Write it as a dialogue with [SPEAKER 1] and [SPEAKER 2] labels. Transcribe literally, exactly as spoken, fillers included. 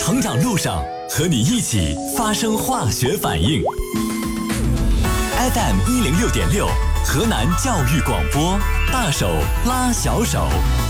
[SPEAKER 1] 成长路上，和你一起发生化学反应。F M 一零六点六，河南教育广播，大手拉小手。